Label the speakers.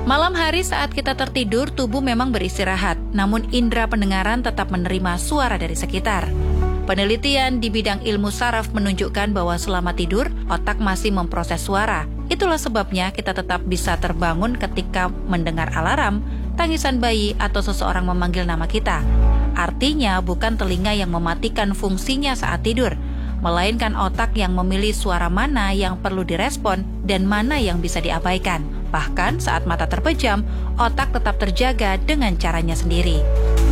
Speaker 1: Malam hari saat kita tertidur, tubuh memang beristirahat, namun indera pendengaran tetap menerima suara dari sekitar. Penelitian di bidang ilmu saraf menunjukkan bahwa selama tidur, otak masih memproses suara. Itulah sebabnya kita tetap bisa terbangun ketika mendengar alarm, tangisan bayi, atau seseorang memanggil nama kita. Artinya bukan telinga yang mematikan fungsinya saat tidur, melainkan otak yang memilih suara mana yang perlu direspon dan mana yang bisa diabaikan. Bahkan saat mata terpejam, otak tetap terjaga dengan caranya sendiri.